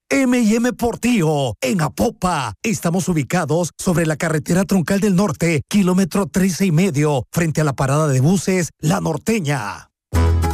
M&M Portillo, en Apopa. Estamos ubicados sobre la carretera troncal del norte, kilómetro 13 y medio, frente a la parada de buses La Norteña.